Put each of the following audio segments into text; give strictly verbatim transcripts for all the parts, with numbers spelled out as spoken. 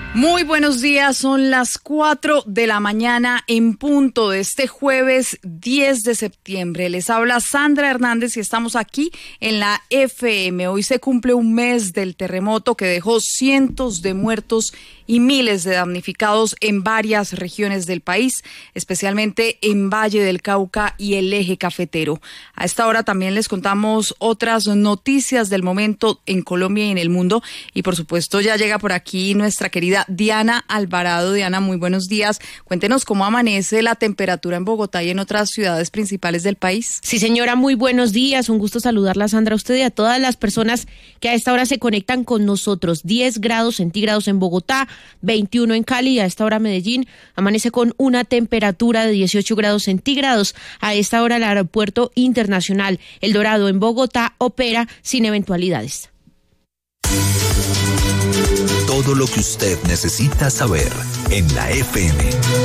Muy buenos días, son las cuatro de la mañana en punto de este jueves diez de septiembre. Les habla Sandra Hernández y estamos aquí en la F M. Hoy se cumple un mes del terremoto que dejó cientos de muertos y miles de damnificados en varias regiones del país, especialmente en Valle del Cauca y el Eje Cafetero. A esta hora también les contamos otras noticias del momento en Colombia y en el mundo. Y por supuesto ya llega por aquí nuestra querida Diana Alvarado. Diana, muy buenos días. Cuéntenos cómo amanece la temperatura en Bogotá y en otras ciudades principales del país. Sí, señora, muy buenos días. Un gusto saludarla, Sandra, a usted y a todas las personas que a esta hora se conectan con nosotros. diez grados centígrados en Bogotá, veintiuno en Cali y a esta hora Medellín amanece con una temperatura de dieciocho grados centígrados. A esta hora el aeropuerto internacional El Dorado en Bogotá opera sin eventualidades. Todo lo que usted necesita saber en la F M.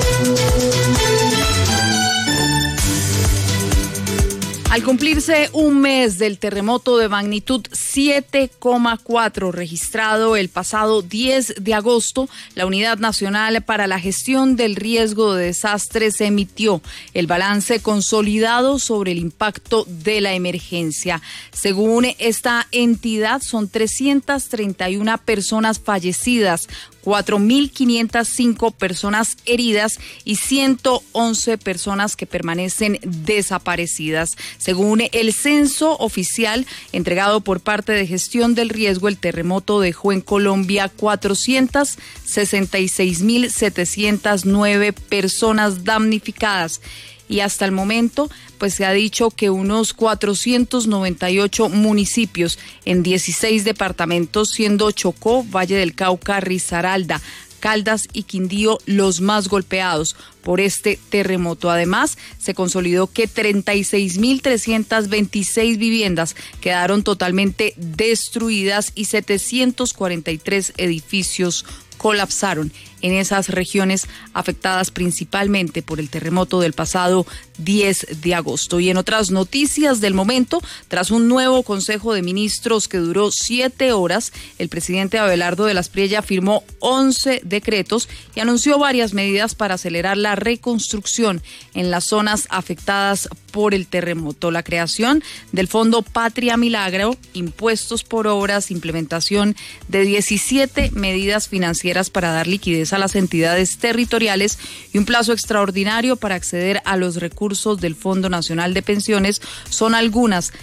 Al cumplirse un mes del terremoto de magnitud siete coma cuatro registrado el pasado diez de agosto, la Unidad Nacional para la Gestión del Riesgo de Desastres emitió el balance consolidado sobre el impacto de la emergencia. Según esta entidad, son trescientas treinta y una personas fallecidas, cuatro mil quinientas cinco personas heridas y ciento once personas que permanecen desaparecidas. Según el censo oficial entregado por parte de Gestión del Riesgo, el terremoto dejó en Colombia cuatrocientas sesenta y seis mil setecientas nueve personas damnificadas. Y hasta el momento, pues se ha dicho que unos cuatrocientos noventa y ocho municipios en dieciséis departamentos, siendo Chocó, Valle del Cauca, Risaralda, Caldas y Quindío los más golpeados por este terremoto. Además, se consolidó que treinta y seis mil trescientas veintiséis viviendas quedaron totalmente destruidas y setecientos cuarenta y tres edificios colapsaron en esas regiones afectadas principalmente por el terremoto del pasado diez de agosto. Y en otras noticias del momento, tras un nuevo Consejo de Ministros que duró siete horas, el presidente Abelardo de las Priella firmó once decretos y anunció varias medidas para acelerar la reconstrucción en las zonas afectadas por el terremoto. La creación del Fondo Patria Milagro, impuestos por obras, implementación de diecisiete medidas financieras para dar liquidez a las entidades territoriales y un plazo extraordinario para acceder a los recursos del Fondo Nacional de Pensiones son algunas